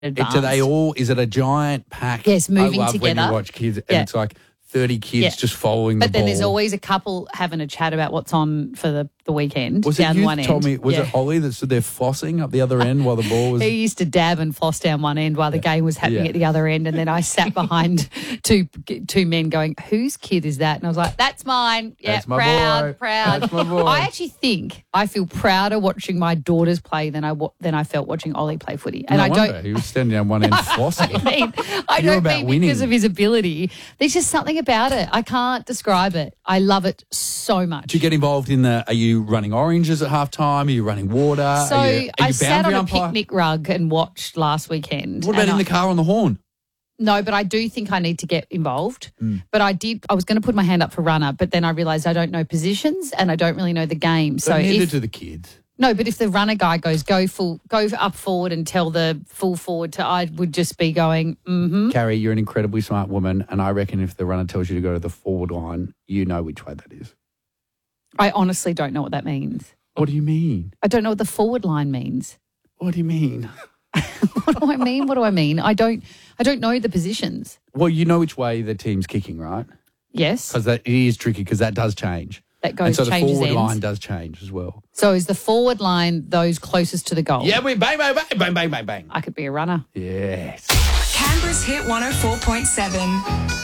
advanced. Is it a giant pack? Yes, moving I love when together. you watch kids and it's like 30 kids just following the ball. But then there's always a couple having a chat about what's on for the weekend. Was down it you one end. told me, was it Ollie that stood there flossing up the other end while the ball was... He used to dab and floss down one end while the game was happening at the other end, and then I sat behind two men going, whose kid is that? And I was like, that's mine. Yeah, That's my proud. That's my boy. I actually think I feel prouder watching my daughters play than I felt watching Ollie play footy. And No I wonder. don't... He was standing down one end flossing. I You're don't about mean winning. because of his ability. There's just something about it. I can't describe it. I love it so much. Do you get involved in are you running oranges at halftime? Are you running water? So are you I sat on boundary a umpire? picnic rug and watched last weekend. What about in the car on the horn? No, but I do think I need to get involved. But I was going to put my hand up for runner, but then I realised I don't know positions and I don't really know the game. So neither do the kids. No, but if the runner guy goes, go up forward and tell the full forward to, I would just be going, Carrie, you're an incredibly smart woman, and I reckon if the runner tells you to go to the forward line, you know which way that is. I honestly don't know what that means. What do you mean? I don't know what the forward line means. What do you mean? What do I mean? What do I mean? I don't know the positions. Well, you know which way the team's kicking, right? Yes. Because it is tricky because that does change. That goes, and so the changes forward ends. line does change as well. So is the forward line those closest to the goal? Yeah, we bang, bang, bang, bang, bang, bang, bang. I could be a runner. Yes. Canberra's Hit 104.7.